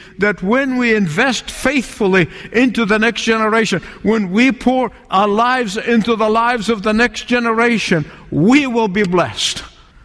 that when we invest faithfully into the next generation, when we pour our lives into the lives of the next generation, we will be blessed.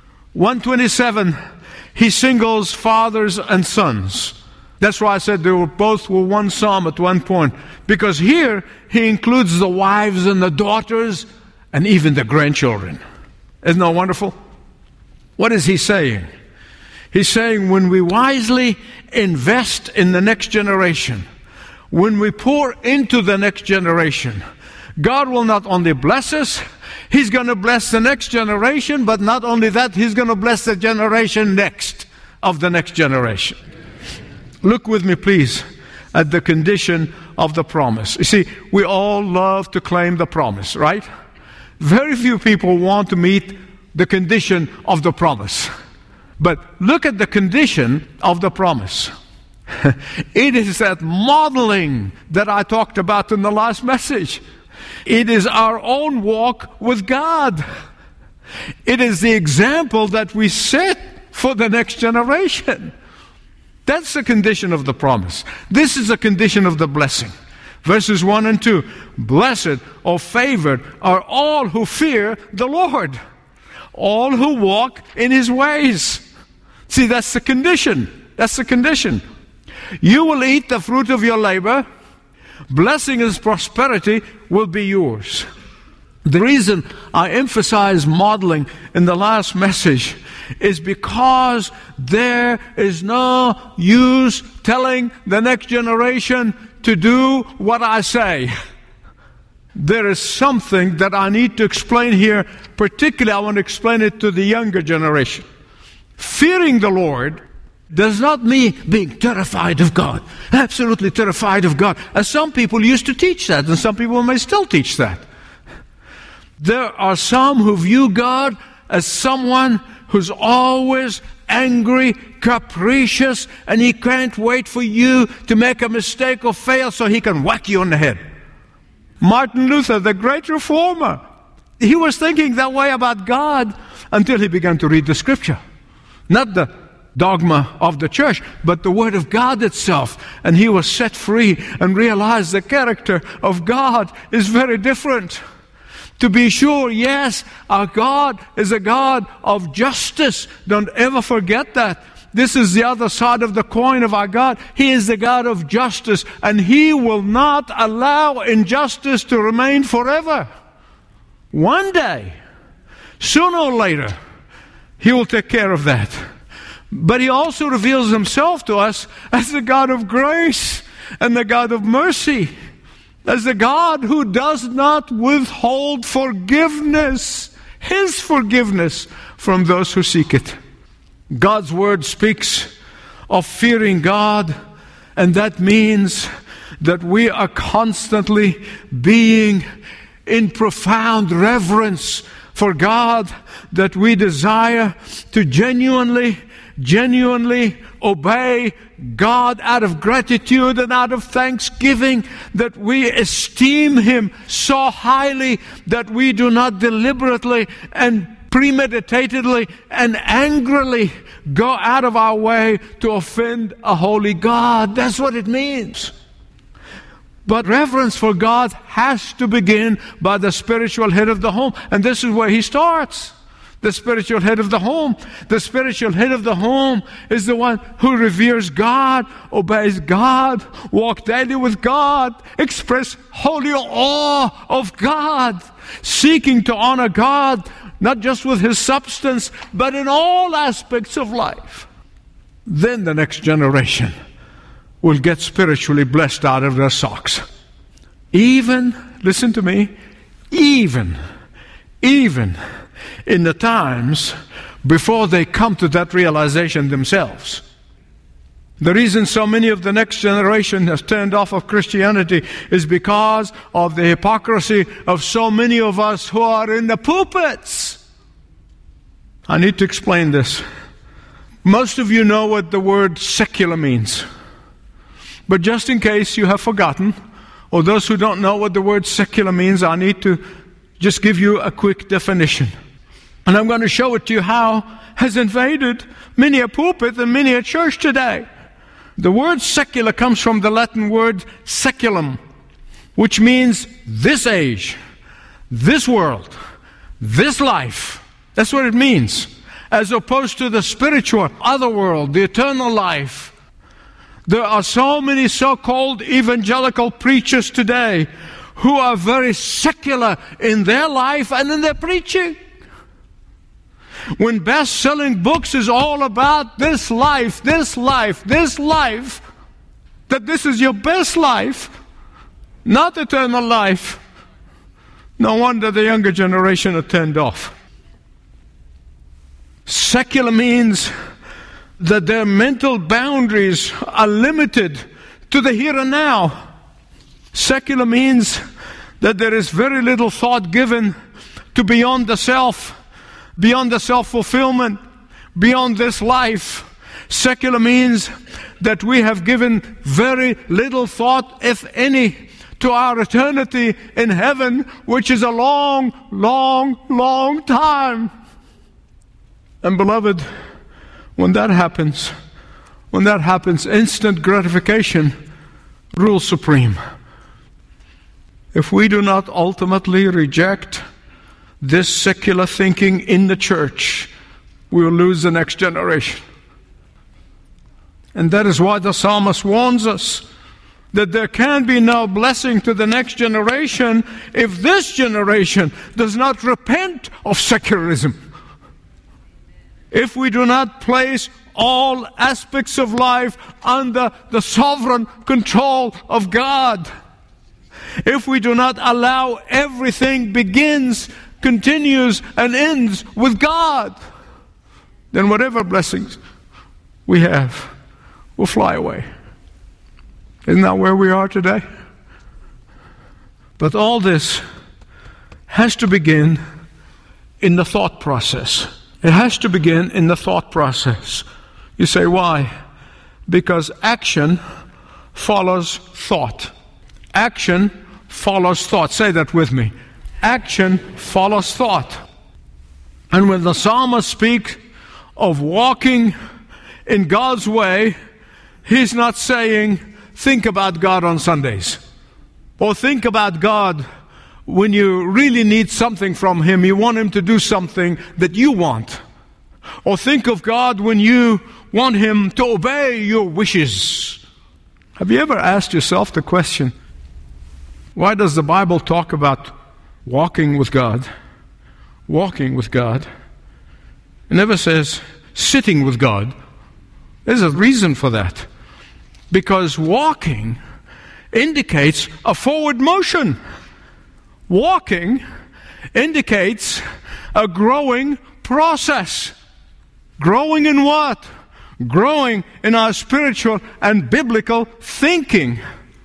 127, he singles fathers and sons. That's why I said they were both one psalm at one point. Because here, he includes the wives and the daughters and even the grandchildren. Isn't that wonderful? What is he saying? He's saying when we wisely invest in the next generation, when we pour into the next generation, God will not only bless us, He's going to bless the next generation, but not only that, He's going to bless the generation next of the next generation. Look with me, please, at the condition of the promise. You see, we all love to claim the promise, right? Very few people want to meet the condition of the promise. But look at the condition of the promise. It is that modeling that I talked about in the last message. It is our own walk with God. It is the example that we set for the next generation. That's the condition of the promise. This is the condition of the blessing. Verses 1 and 2. Blessed or favored are all who fear the Lord, all who walk in His ways. See, that's the condition. That's the condition. You will eat the fruit of your labor. Blessing and prosperity will be yours. The reason I emphasize modeling in the last message is because there is no use telling the next generation to do what I say. There is something that I need to explain here. Particularly, I want to explain it to the younger generation. Fearing the Lord does not mean being terrified of God. Absolutely terrified of God. As some people used to teach that, and some people may still teach that. There are some who view God as someone who's always angry, capricious, and He can't wait for you to make a mistake or fail so He can whack you on the head. Martin Luther, the great reformer, he was thinking that way about God until he began to read the Scripture. Not the dogma of the church, but the Word of God itself. And he was set free and realized the character of God is very different. To be sure, yes, our God is a God of justice. Don't ever forget that. This is the other side of the coin of our God. He is the God of justice, and He will not allow injustice to remain forever. One day, sooner or later, He will take care of that. But He also reveals Himself to us as the God of grace and the God of mercy, as the God who does not withhold forgiveness, His forgiveness, from those who seek it. God's Word speaks of fearing God, and that means that we are constantly being in profound reverence for God, that we desire to genuinely obey God out of gratitude and out of thanksgiving, that we esteem Him so highly that we do not deliberately and premeditatedly and angrily go out of our way to offend a holy God. That's what it means. But reverence for God has to begin by the spiritual head of the home. And this is where he starts. The spiritual head of the home. The spiritual head of the home is the one who reveres God, obeys God, walks daily with God, express holy awe of God, seeking to honor God, not just with his substance, but in all aspects of life. Then the next generation will get spiritually blessed out of their socks. Even, listen to me, even in the times before they come to that realization themselves. The reason so many of the next generation has turned off of Christianity is because of the hypocrisy of so many of us who are in the pulpits. I need to explain this. Most of you know what the word secular means. But just in case you have forgotten, or those who don't know what the word secular means, I need to just give you a quick definition. And I'm going to show it to you how has invaded many a pulpit and many a church today. The word secular comes from the Latin word seculum, which means this age, this world, this life. That's what it means. As opposed to the spiritual, other world, the eternal life. There are so many so-called evangelical preachers today who are very secular in their life and in their preaching. When best-selling books is all about this life, that this is your best life, not eternal life, no wonder the younger generation are turned off. Secular means that their mental boundaries are limited to the here and now. Secular means that there is very little thought given to beyond the self, beyond the self-fulfillment, beyond this life. Secular means that we have given very little thought, if any, to our eternity in heaven, which is a long, long, long time. And beloved, when that happens, instant gratification rules supreme. If we do not ultimately reject this secular thinking in the church, we will lose the next generation. And that is why the psalmist warns us that there can be no blessing to the next generation if this generation does not repent of secularism. If we do not place all aspects of life under the sovereign control of God, if we do not allow everything begins, continues, and ends with God, then whatever blessings we have will fly away. Isn't that where we are today? But all this has to begin in the thought process. It has to begin in the thought process. You say, why? Because action follows thought. Action follows thought. Say that with me. Action follows thought. And when the psalmist speaks of walking in God's way, he's not saying, think about God on Sundays. Or think about God when you really need something from Him. You want Him to do something that you want. Or think of God when you want Him to obey your wishes. Have you ever asked yourself the question, why does the Bible talk about walking with God? Walking with God. It never says sitting with God. There's a reason for that. Because walking indicates a forward motion. Walking indicates a growing process. Growing in what? Growing in our spiritual and biblical thinking.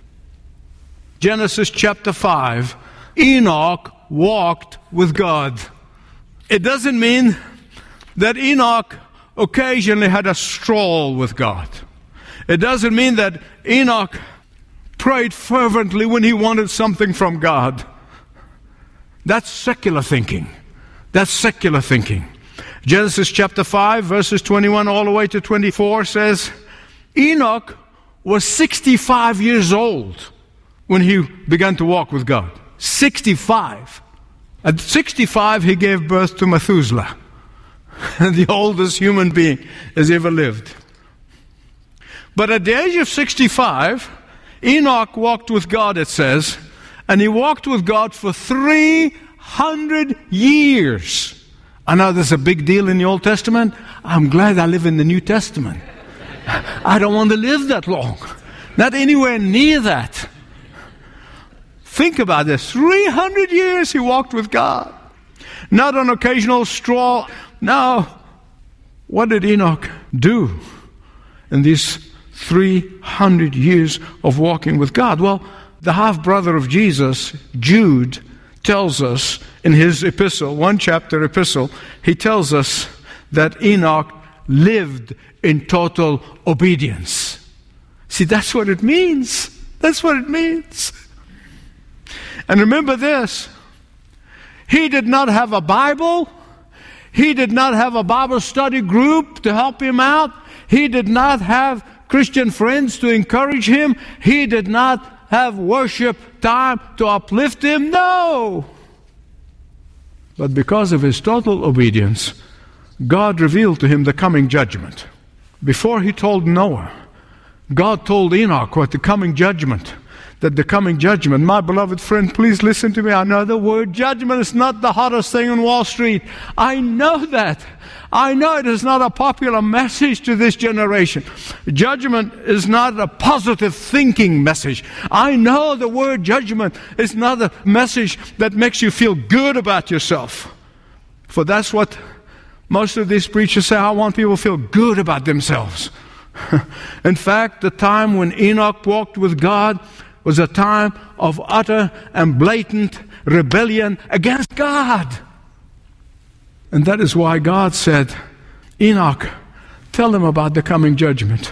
Genesis chapter 5, Enoch walked with God. It doesn't mean that Enoch occasionally had a stroll with God. It doesn't mean that Enoch prayed fervently when he wanted something from God. That's secular thinking. That's secular thinking. Genesis chapter 5, verses 21 all the way to 24 says, Enoch was 65 years old when he began to walk with God. 65. At 65, he gave birth to Methuselah, the oldest human being has ever lived. But at the age of 65, Enoch walked with God, it says, and he walked with God for 300 years. I know this is a big deal in the Old Testament. I'm glad I live in the New Testament. I don't want to live that long. Not anywhere near that. Think about this. 300 years he walked with God. Not an occasional stroll. Now, what did Enoch do in these 300 years of walking with God? Well, the half-brother of Jesus, Jude, tells us in his epistle, one chapter epistle, he tells us that Enoch lived in total obedience. See, that's what it means. That's what it means. And remember this, he did not have a Bible. He did not have a Bible study group to help him out. He did not have Christian friends to encourage him. He did not have worship time to uplift him. No! But because of his total obedience, God revealed to him the coming judgment. Before he told Noah, God told Enoch what the coming judgment. That the coming judgment, my beloved friend, please listen to me. I know the word judgment is not the hottest thing on Wall Street. I know that. I know it is not a popular message to this generation. Judgment is not a positive thinking message. I know the word judgment is not a message that makes you feel good about yourself. For that's what most of these preachers say. I want people to feel good about themselves. In fact, the time when Enoch walked with God was a time of utter and blatant rebellion against God. And that is why God said, Enoch, tell them about the coming judgment.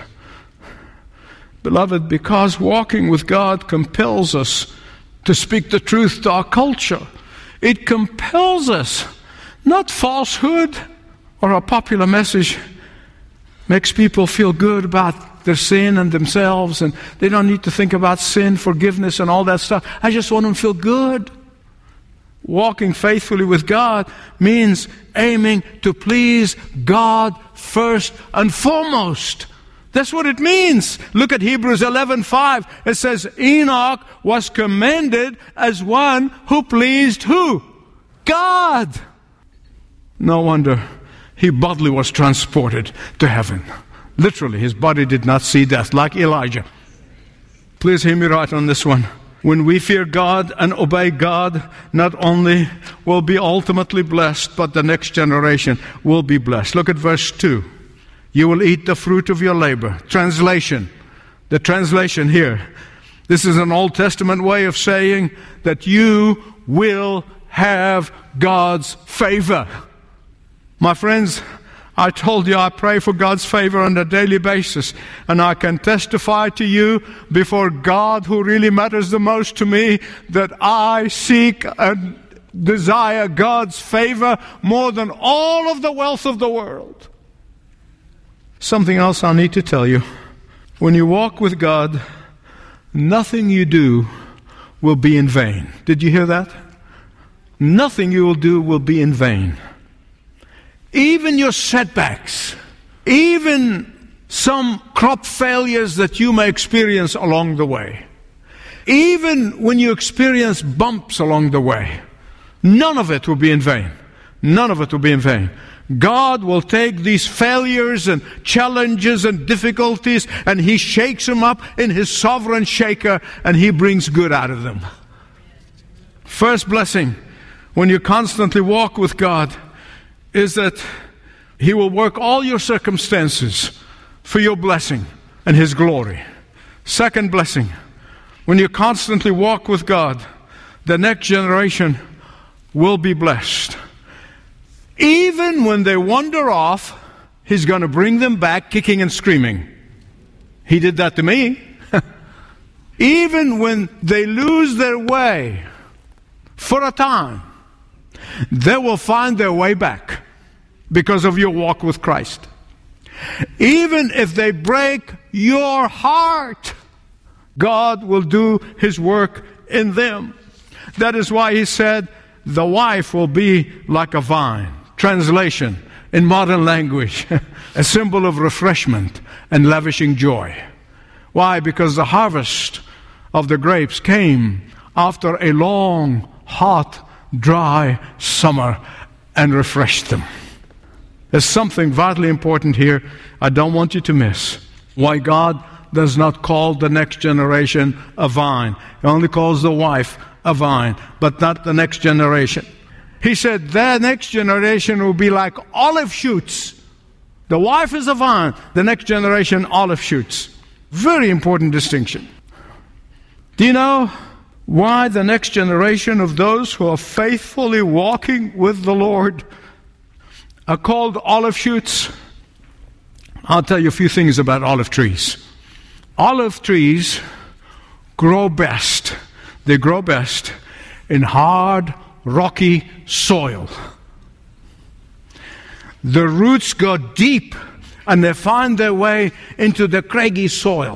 Beloved, because walking with God compels us to speak the truth to our culture. It compels us, not falsehood or a popular message makes people feel good about their sin and themselves, and they don't need to think about sin, forgiveness, and all that stuff. I just want them to feel good. Walking faithfully with God means aiming to please God first and foremost. That's what it means. Look at Hebrews 11:5. It says, Enoch was commended as one who pleased who? God. No wonder he bodily was transported to heaven. Literally, his body did not see death, like Elijah. Please hear me right on this one. When we fear God and obey God, not only will be ultimately blessed, but the next generation will be blessed. Look at verse 2. You will eat the fruit of your labor. Translation. The translation here. This is an Old Testament way of saying that you will have God's favor. My friends, I told you I pray for God's favor on a daily basis, and I can testify to you before God, who really matters the most to me, that I seek and desire God's favor more than all of the wealth of the world. Something else I need to tell you. When you walk with God, nothing you do will be in vain. Did you hear that? Nothing you will do will be in vain. Even your setbacks, even some crop failures that you may experience along the way, even when you experience bumps along the way, none of it will be in vain. None of it will be in vain. God will take these failures and challenges and difficulties, and He shakes them up in His sovereign shaker, and He brings good out of them. First blessing, when you constantly walk with God, is that He will work all your circumstances for your blessing and His glory. Second blessing, when you constantly walk with God, the next generation will be blessed. Even when they wander off, He's going to bring them back kicking and screaming. He did that to me. Even when they lose their way for a time, they will find their way back because of your walk with Christ. Even if they break your heart, God will do His work in them. That is why He said, the wife will be like a vine. Translation, in modern language, a symbol of refreshment and lavishing joy. Why? Because the harvest of the grapes came after a long, hot, dry summer and refreshed them. There's something vitally important here I don't want you to miss. Why God does not call the next generation a vine. He only calls the wife a vine, but not the next generation. He said the next generation will be like olive shoots. The wife is a vine, the next generation olive shoots. Very important distinction. Do you know why the next generation of those who are faithfully walking with the Lord are called olive shoots? I'll tell you a few things about olive trees. Olive trees grow best. They grow best in hard, rocky soil. The roots go deep and they find their way into the craggy soil.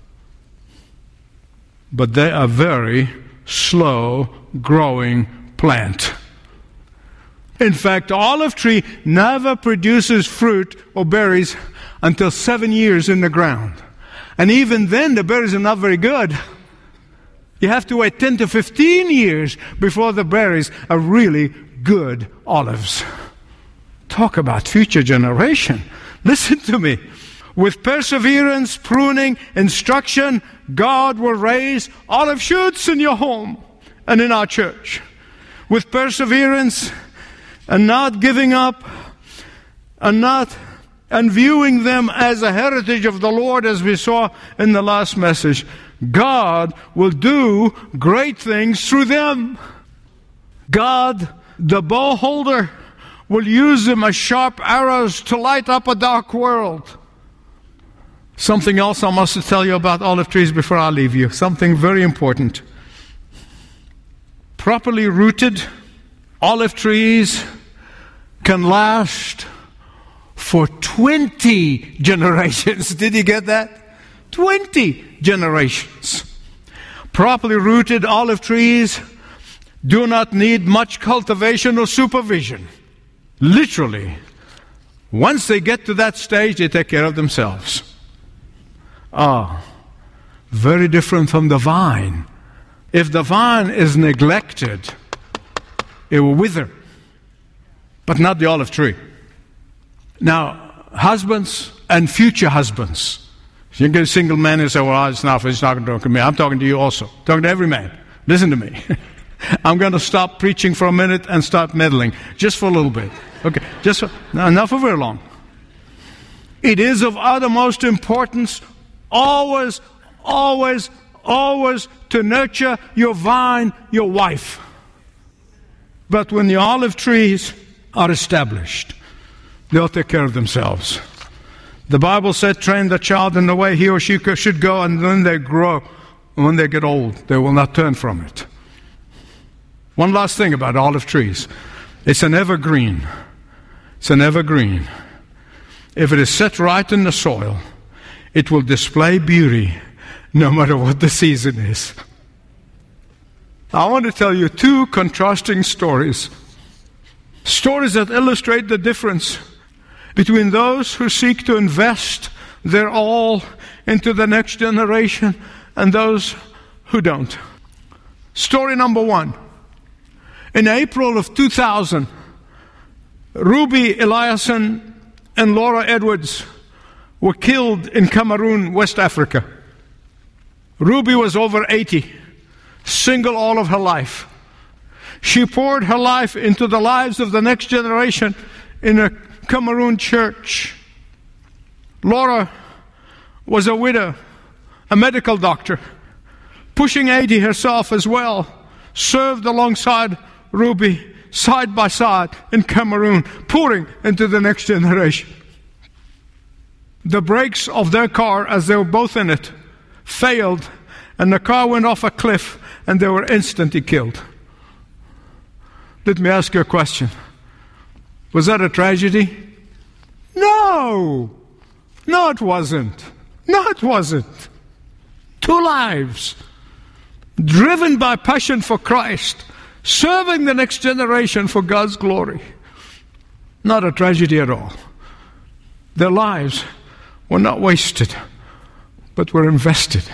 But they are very slow-growing plant. In fact, the olive tree never produces fruit or berries until 7 years in the ground. And even then, the berries are not very good. You have to wait 10 to 15 years before the berries are really good olives. Talk about future generation. Listen to me. With perseverance, pruning, instruction, God will raise olive shoots in your home and in our church. With perseverance and not giving up and viewing them as a heritage of the Lord, as we saw in the last message, God will do great things through them. God, the bow holder, will use them as sharp arrows to light up a dark world. Something else I must tell you about olive trees before I leave you. Something very important. Properly rooted olive trees can last for 20 generations. Did you get that? 20 generations. Properly rooted olive trees do not need much cultivation or supervision. Literally, once they get to that stage, they take care of themselves. Very different from the vine. If the vine is neglected, it will wither, but not the olive tree. Now, husbands and future husbands. You get a single man and say, well, it's not going to talk to me. I'm talking to you also. I'm talking to every man. Listen to me. I'm going to stop preaching for a minute and start meddling, just for a little bit. Okay, not for very long. It is of uttermost importance always, always, always to nurture your vine, your wife. But when the olive trees are established, they'll take care of themselves. The Bible said, train the child in the way he or she should go, and when they grow, when they get old, they will not turn from it. One last thing about olive trees. It's an evergreen. It's an evergreen. If it is set right in the soil, it will display beauty no matter what the season is. I want to tell you two contrasting stories. Stories that illustrate the difference between those who seek to invest their all into the next generation and those who don't. Story number one. In April of 2000, Ruby Eliasson and Laura Edwards were killed in Cameroon, West Africa. Ruby was over 80, single all of her life. She poured her life into the lives of the next generation in a Cameroon church. Laura was a widow, a medical doctor, pushing 80 herself as well, served alongside Ruby side by side in Cameroon, pouring into the next generation. The brakes of their car, as they were both in it, failed, and the car went off a cliff, and they were instantly killed. Let me ask you a question. Was that a tragedy? No! No, it wasn't. No, it wasn't. Two lives, driven by passion for Christ, serving the next generation for God's glory. Not a tragedy at all. Their lives were not wasted, but were invested.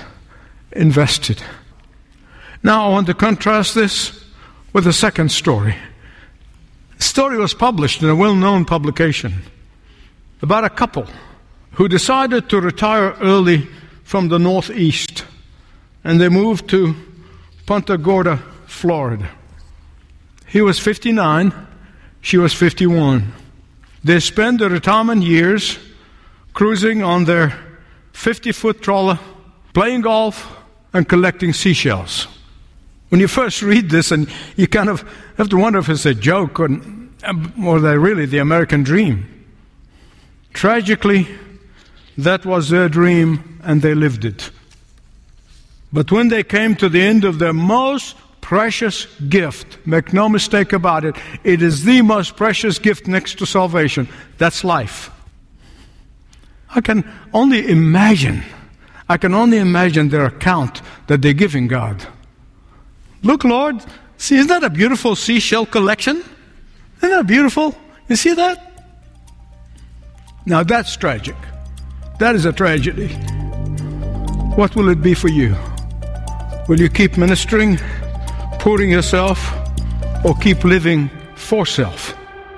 Now I want to contrast this with a second story. The story was published in a well-known publication about a couple who decided to retire early from the Northeast, and they moved to Punta Gorda, Florida. He was 59, she was 51. They spent their retirement years cruising on their 50-foot trawler, playing golf, and collecting seashells. When you first read this, and you kind of have to wonder if it's a joke or they're really the American dream. Tragically, that was their dream, and they lived it. But when they came to the end of their most precious gift, make no mistake about it, it is the most precious gift next to salvation. That's life. I can only imagine their account that they're giving God. Look, Lord, see, isn't that a beautiful seashell collection? Isn't that beautiful? You see that? Now that's tragic. That is a tragedy. What will it be for you? Will you keep ministering, pouring yourself, or keep living for self?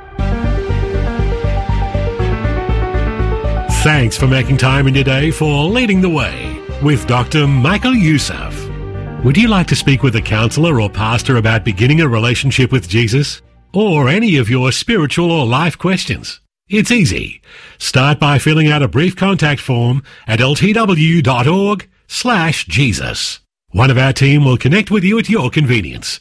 Thanks for making time in your day for Leading the Way with Dr. Michael Youssef. Would you like to speak with a counselor or pastor about beginning a relationship with Jesus? Or any of your spiritual or life questions? It's easy. Start by filling out a brief contact form at ltw.org/Jesus. One of our team will connect with you at your convenience.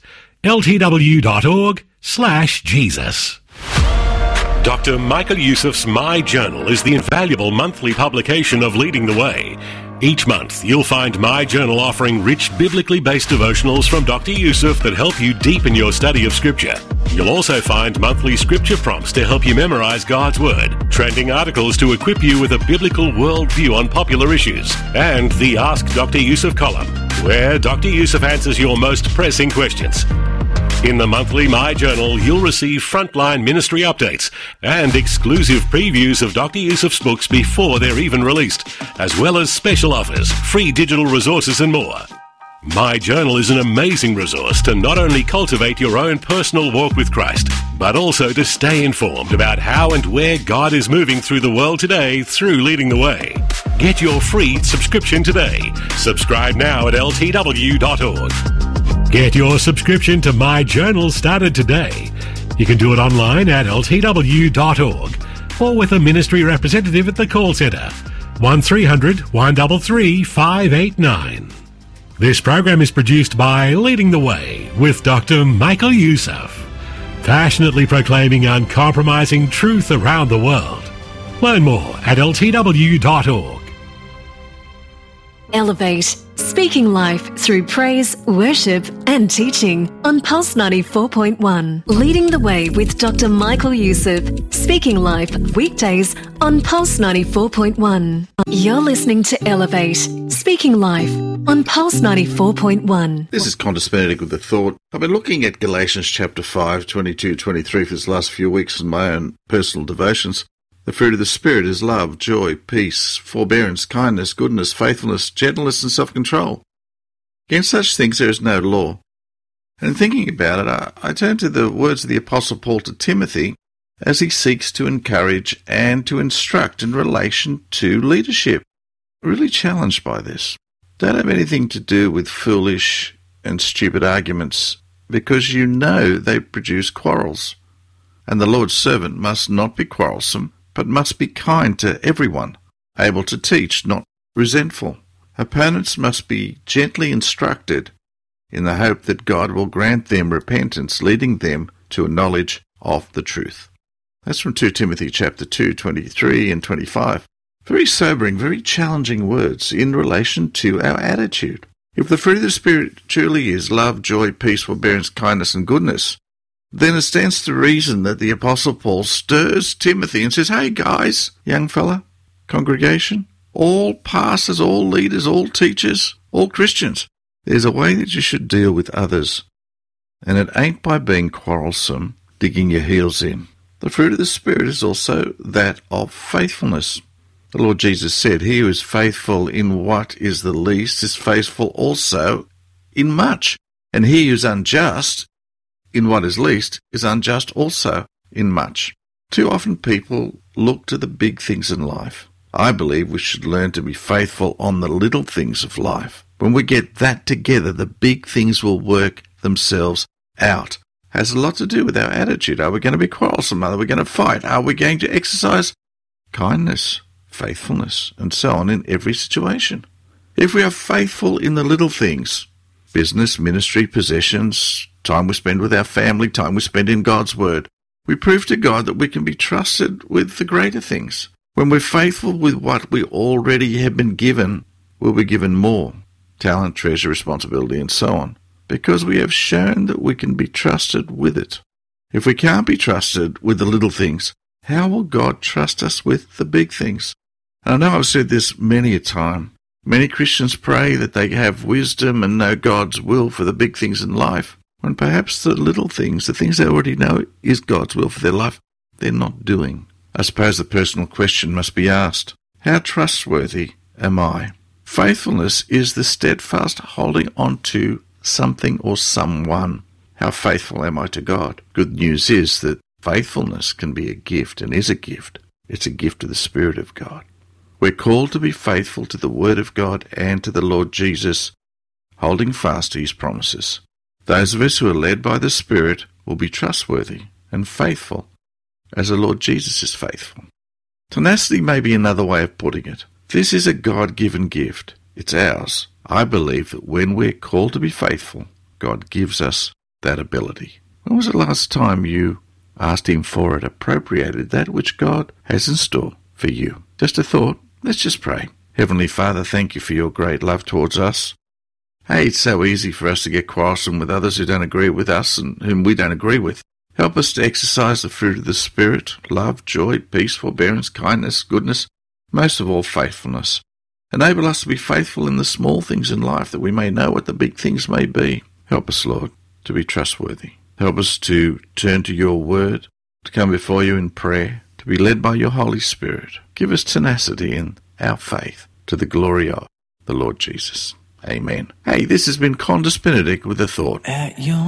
ltw.org/Jesus. Dr. Michael Youssef's My Journal is the invaluable monthly publication of Leading the Way. Each month, you'll find My Journal offering rich, biblically based devotionals from Dr. Youssef that help you deepen your study of Scripture. You'll also find monthly scripture prompts to help you memorize God's Word, trending articles to equip you with a biblical worldview on popular issues, and the Ask Dr. Youssef column, where Dr. Youssef answers your most pressing questions. In the monthly My Journal, you'll receive frontline ministry updates and exclusive previews of Dr. Youssef's books before they're even released, as well as special offers, free digital resources and more. My Journal is an amazing resource to not only cultivate your own personal walk with Christ, but also to stay informed about how and where God is moving through the world today through Leading the Way. Get your free subscription today. Subscribe now at ltw.org. Get your subscription to My Journal started today. You can do it online at ltw.org or with a ministry representative at the call centre, 1300 133 589. This program is produced by Leading the Way with Dr. Michael Youssef, passionately proclaiming uncompromising truth around the world. Learn more at ltw.org. Elevate, speaking life through praise, worship and teaching on Pulse 94.1. Leading the Way with Dr. Michael Youssef, speaking life weekdays on Pulse 94.1. You're listening to Elevate, speaking life on Pulse 94.1. This is Qantas Benedict with a thought. I've been looking at Galatians chapter 5, 22, 23 for this last few weeks in my own personal devotions. The fruit of the Spirit is love, joy, peace, forbearance, kindness, goodness, faithfulness, gentleness, and self-control. Against such things there is no law. And in thinking about it, I turn to the words of the Apostle Paul to Timothy as he seeks to encourage and to instruct in relation to leadership. Really challenged by this. Don't have anything to do with foolish and stupid arguments, because you know they produce quarrels. And the Lord's servant must not be quarrelsome, but must be kind to everyone, able to teach, not resentful. Opponents must be gently instructed in the hope that God will grant them repentance, leading them to a knowledge of the truth. That's from 2 Timothy chapter 2, 23 and 25. Very sobering, very challenging words in relation to our attitude. If the fruit of the Spirit truly is love, joy, peace, forbearance, kindness, and goodness, then it stands to reason that the Apostle Paul stirs Timothy and says, hey guys, young fella, congregation, all pastors, all leaders, all teachers, all Christians, there's a way that you should deal with others. And it ain't by being quarrelsome, digging your heels in. The fruit of the Spirit is also that of faithfulness. The Lord Jesus said, he who is faithful in what is the least is faithful also in much. And he who is unjust in what is least is unjust also in much. Too often people look to the big things in life. I believe we should learn to be faithful on the little things of life. When we get that together, the big things will work themselves out. Has a lot to do with our attitude. Are we going to be quarrelsome? Are we going to fight? Are we going to exercise kindness, faithfulness, and so on in every situation? If we are faithful in the little things, business, ministry, possessions, time we spend with our family, time we spend in God's Word, we prove to God that we can be trusted with the greater things. When we're faithful with what we already have been given, we'll be given more. Talent, treasure, responsibility, and so on. Because we have shown that we can be trusted with it. If we can't be trusted with the little things, how will God trust us with the big things? And I know I've said this many a time. Many Christians pray that they have wisdom and know God's will for the big things in life, when perhaps the little things, the things they already know is God's will for their life, they're not doing. I suppose the personal question must be asked, how trustworthy am I? Faithfulness is the steadfast holding on to something or someone. How faithful am I to God? Good news is that faithfulness can be a gift and is a gift. It's a gift of the Spirit of God. We're called to be faithful to the Word of God and to the Lord Jesus, holding fast to His promises. Those of us who are led by the Spirit will be trustworthy and faithful, as the Lord Jesus is faithful. Tenacity may be another way of putting it. This is a God-given gift. It's ours. I believe that when we're called to be faithful, God gives us that ability. When was the last time you asked Him for it, appropriated that which God has in store for you? Just a thought. Let's just pray. Heavenly Father, thank You for Your great love towards us. Hey, it's so easy for us to get quarrelsome with others who don't agree with us and whom we don't agree with. Help us to exercise the fruit of the Spirit, love, joy, peace, forbearance, kindness, goodness, most of all faithfulness. Enable us to be faithful in the small things in life, that we may know what the big things may be. Help us, Lord, to be trustworthy. Help us to turn to Your word, to come before You in prayer, to be led by Your Holy Spirit. Give us tenacity in our faith to the glory of the Lord Jesus. Amen. Hey, this has been Condus Benedict with a thought. At your